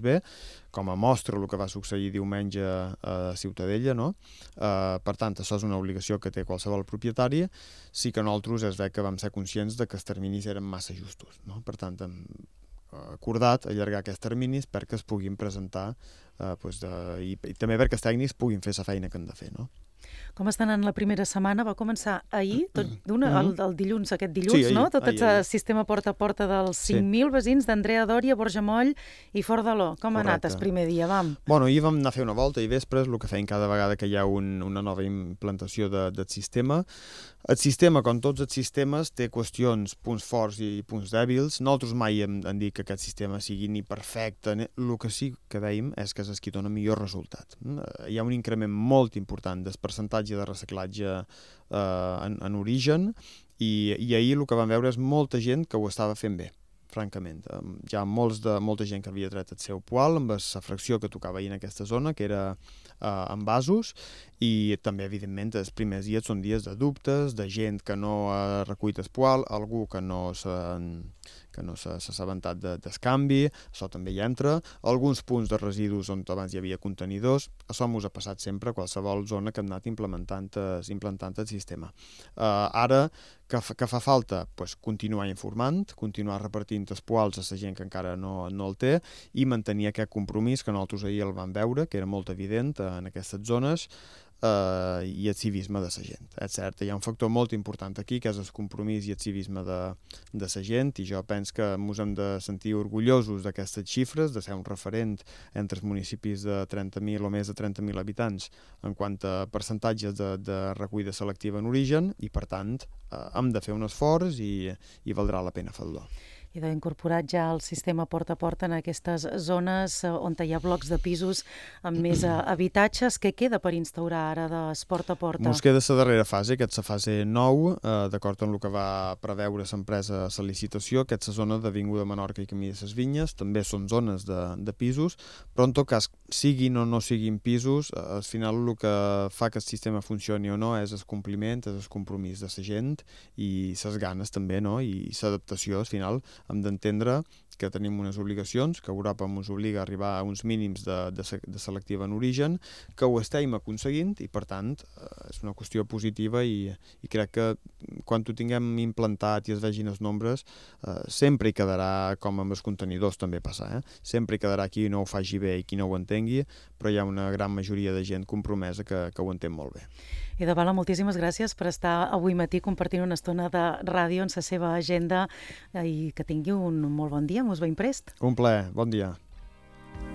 bé, com a mostra el que va succeir diumenge a Ciutadella, no? Per tant, això és una obligació que té qualsevol propietari. Sí que nosaltres és que vam ser conscients de que els terminis eren massa justos, no? Per tant, hem acordat allargar aquests terminis perquè es puguin presentar i també perquè els tècnics puguin fer la feina que han de fer, no? Com està anant la primera setmana? Va començar ahir, el dilluns, aquest dilluns, sí, ahir, no? Tot ahir. el sistema porta a porta dels 5.000 veïns d'Andrea Dòria, Borjamoll i Fort d'Aló. Com ha anat el primer dia, vam? Bueno, ahir vam anar a fer una volta i vespres, el que feim cada vegada que hi ha una nova implantació del sistema. El sistema, com tots els sistemes, té qüestions, punts forts i punts dèbils. Nosaltres mai hem dit que aquest sistema sigui ni perfecte. El que sí que veiem és que és el que dona millor resultat. Hi ha un increment molt important del percentatge de reciclatge en origen i ahir el que vam veure és molta gent que ho estava fent bé, francament. Hi ha molta gent que havia tret el seu poal amb la fracció que tocava ahir en aquesta zona, que era en vasos, i també, evidentment, els primers dies són dies de dubtes, de gent que no ha recollit el poal, algú que no s'ha assabentat del canvi, això també hi entra, alguns punts de residus on abans hi havia contenidors, això ens ha passat sempre a qualsevol zona que hem anat implantant el sistema. Ara, que fa falta? Pues, continuar informant, continuar repartint els poals a la gent que encara no el té i mantenir aquest compromís que nosaltres ahir el vam veure, que era molt evident en aquestes zones, i el civisme de la gent. És cert, hi ha un factor molt important aquí, que és el compromís i el civisme de la gent, i jo penso que ens hem de sentir orgullosos d'aquestes xifres, de ser un referent entre els municipis de 30.000 o més de 30.000 habitants en quant a percentatges de recollida selectiva en origen, i per tant hem de fer un esforç i valdrà la pena fer-lo. I d'incorporar ja el sistema porta a porta en aquestes zones on hi ha blocs de pisos amb més habitatges. Què queda per instaurar ara d'esport a porta? Ens queda la darrera fase, que és la fase 9, d'acord amb el que va preveure l'empresa a la licitació, que és la zona d'Avinguda Menorca i Camí de les Vinyes, també són zones de pisos, però en tot cas, siguin o no siguin pisos, al final el que fa que el sistema funcioni o no és el compliment, és el compromís de la gent i les ganes també, no? I l'adaptació, al final, hem d'entendre que tenim unes obligacions, que Europa ens obliga a arribar a uns mínims de selectiva en origen, que ho estem aconseguint i, per tant, és una qüestió positiva i crec que quan ho tinguem implantat i es vegin els nombres, sempre hi quedarà, com amb els contenidors també passa, sempre hi quedarà qui no ho faci bé i qui no ho entengui, però hi ha una gran majoria de gent compromesa que ho entén molt bé. I de Bala, moltíssimes gràcies per estar avui matí compartint una estona de ràdio en la seva agenda i que tingui un molt bon dia. Mos veiem prest. Un plaer, bon dia.